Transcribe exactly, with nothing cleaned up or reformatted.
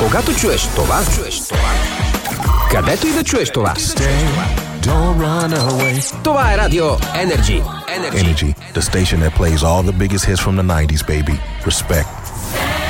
Когато чуеш това, чуеш това, където и да чуеш това. Stay, don't run away. Това е Радио Energy. Energy, the station that plays all the biggest hits from the nineties, baby. Respect.